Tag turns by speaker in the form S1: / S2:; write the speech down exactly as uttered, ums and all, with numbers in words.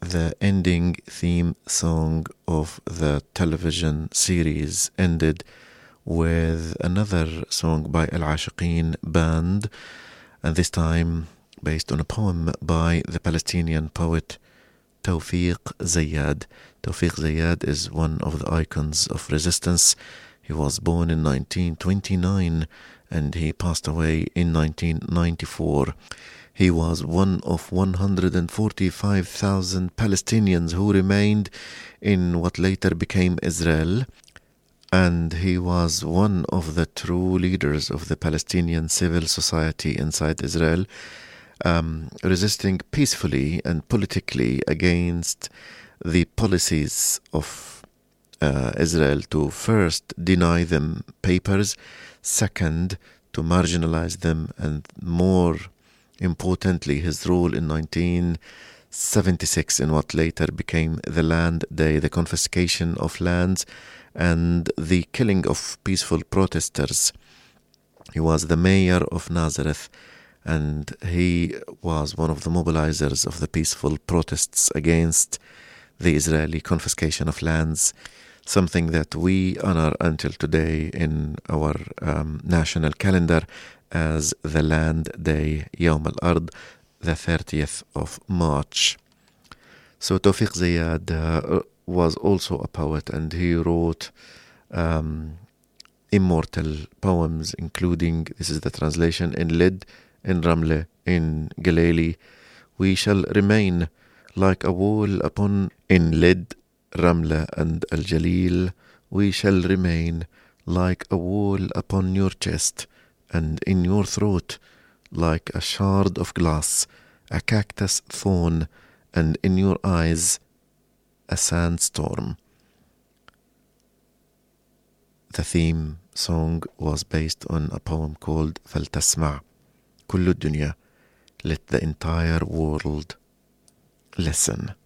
S1: the ending theme song of the television series ended with another song by Al Ashiqeen Band, and this time based on a poem by the Palestinian poet Tawfiq Zayyad. Tawfiq Zayyad is one of the icons of resistance. He was born in nineteen twenty-nine and he passed away in nineteen ninety-four. He was one of one hundred forty-five thousand Palestinians who remained in what later became Israel, and he was one of the true leaders of the Palestinian civil society inside Israel, um, resisting peacefully and politically against the policies of uh, Israel to first deny them papers, second to marginalize them, and more importantly his role in nineteen seventy-six in what later became the Land Day, the confiscation of lands and the killing of peaceful protesters. He was the mayor of Nazareth, and he was one of the mobilizers of the peaceful protests against the Israeli confiscation of lands, something that we honor until today in our um, national calendar as the Land Day, Yawm al-Ard, the thirtieth of March. So Tawfiq Zayyad uh, was also a poet, and he wrote um, immortal poems, including, this is the translation, in Lid, in Ramle, in Galili. We shall remain like a wall upon, in Lid, Ramla and Al-Jalil. We shall remain like a wall upon your chest, and in your throat like a shard of glass, a cactus thorn, and in your eyes a sandstorm. The theme song was based on a poem called فلتسمع كل الدنيا, let the entire world listen.